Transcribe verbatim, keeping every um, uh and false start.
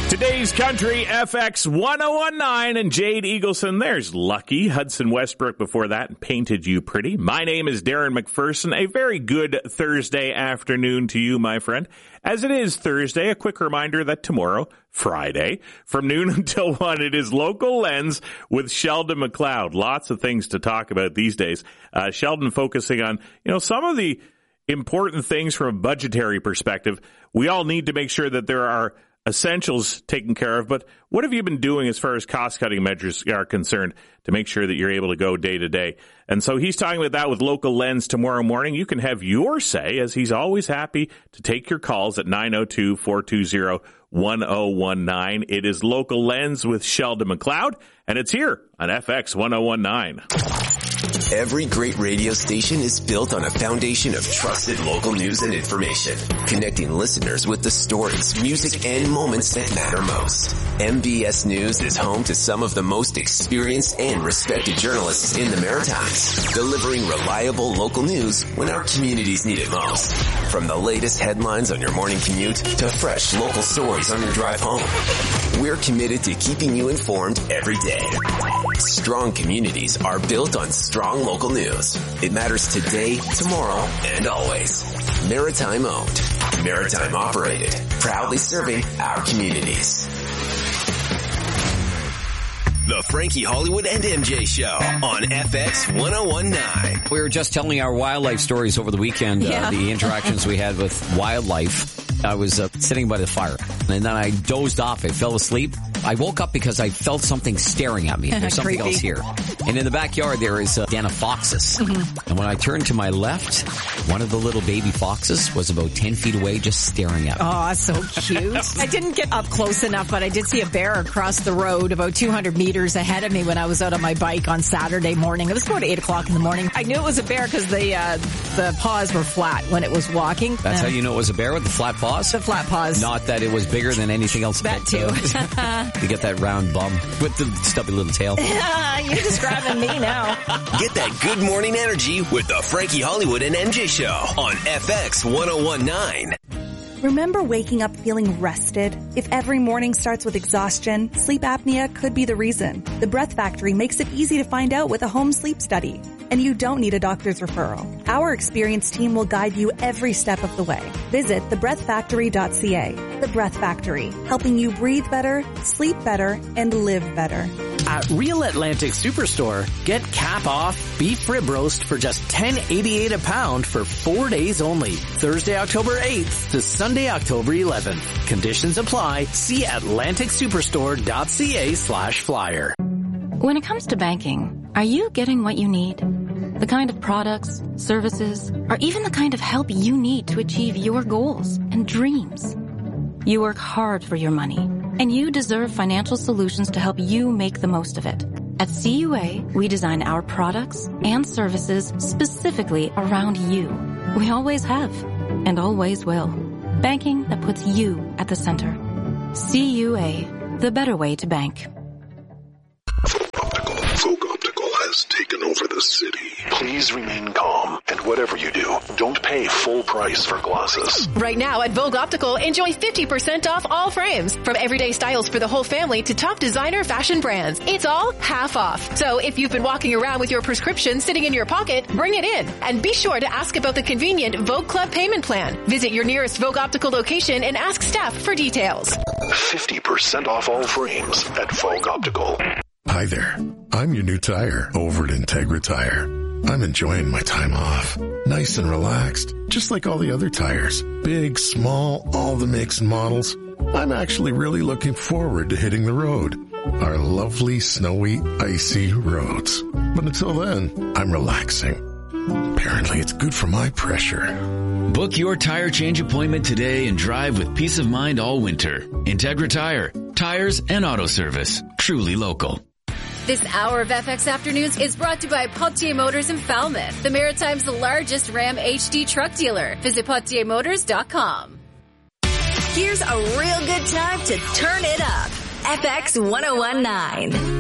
Today's Country F X one oh one nine and Jade Eagleson. There's Lucky. Hudson Westbrook before that and Painted You Pretty. My name is Darren McPherson. A very good Thursday afternoon to you, my friend. As it is Thursday, a quick reminder that tomorrow, Friday, from noon until one, it is Local Lens with Sheldon McLeod. Lots of things to talk about these days. Uh, Sheldon focusing on, you know, some of the important things from a budgetary perspective. We all need to make sure that there are essentials taken care of, but what have you been doing as far as cost-cutting measures are concerned to make sure that you're able to go day to day? And so he's talking about that with Local Lens tomorrow morning. You can have your say, as he's always happy to take your calls at nine oh two, four two zero, one oh one nine. It is Local Lens with Sheldon McLeod, and it's here on F X one oh one nine. Every great radio station is built on a foundation of trusted local news and information, connecting listeners with the stories, music, and moments that matter most. M B S News is home to some of the most experienced and respected journalists in the Maritimes, delivering reliable local news when our communities need it most. From the latest headlines on your morning commute to fresh local stories on your drive home, we're committed to keeping you informed every day. Strong communities are built on strong local news. It matters today, tomorrow, and always. Maritime owned, Maritime operated, proudly serving our communities. The Frankie Hollywood and M J Show on F X one oh one nine. We were just telling our wildlife stories over the weekend, yeah. uh, the interactions we had with wildlife. I was uh, sitting by the fire, and then I dozed off. I fell asleep. I woke up because I felt something staring at me. There's something else here. And in the backyard, there is a den of foxes. Mm-hmm. And when I turned to my left, one of the little baby foxes was about ten feet away just staring at me. Oh, so cute. I didn't get up close enough, but I did see a bear across the road about two hundred meters ahead of me when I was out on my bike on Saturday morning. It was about eight o'clock in the morning. I knew it was a bear because the, uh, the paws were flat when it was walking. That's uh, how you know it was a bear, with the flat paws? The flat paws. Not that it was bigger than anything else. That too. You get that round bum with the stubby little tail. You're describing me now. Get that good morning energy with the Frankie Hollywood and M J Show on F X one oh one nine. Remember waking up feeling rested? If every morning starts with exhaustion, sleep apnea could be the reason. The Breath Factory makes it easy to find out with a home sleep study. And you don't need a doctor's referral. Our experienced team will guide you every step of the way. Visit the breath factory dot c a. The Breath Factory, helping you breathe better, sleep better, and live better. At Real Atlantic Superstore, get cap off beef rib roast for just ten eighty-eight a pound for four days only. Thursday, October eighth to Sunday, October eleventh. Conditions apply. See atlantic superstore dot c a slash flyer. When it comes to banking, are you getting what you need? The kind of products, services, or even the kind of help you need to achieve your goals and dreams. You work hard for your money, and you deserve financial solutions to help you make the most of it. At C U A, we design our products and services specifically around you. We always have, and always will. Banking that puts you at the center. C U A, the better way to bank. Folk Optical has taken over the city. Please remain calm, and whatever you do, don't pay full price for glasses. Right now at Vogue Optical, enjoy fifty percent off all frames. From everyday styles for the whole family to top designer fashion brands. It's all half off. So if you've been walking around with your prescription sitting in your pocket, bring it in. And be sure to ask about the convenient Vogue Club payment plan. Visit your nearest Vogue Optical location and ask staff for details. fifty percent off all frames at Vogue Optical. Hi there. I'm your new tire over at Integra Tire. I'm enjoying my time off. Nice and relaxed, just like all the other tires. Big, small, all the makes and models. I'm actually really looking forward to hitting the road. Our lovely, snowy, icy roads. But until then, I'm relaxing. Apparently it's good for my pressure. Book your tire change appointment today and drive with peace of mind all winter. Integra Tire. Tires and auto service. Truly local. This hour of F X Afternoons is brought to you by Potier Motors in Falmouth, the Maritime's largest Ram H D truck dealer. Visit potier motors dot com. Here's a real good time to turn it up. F X one oh one nine.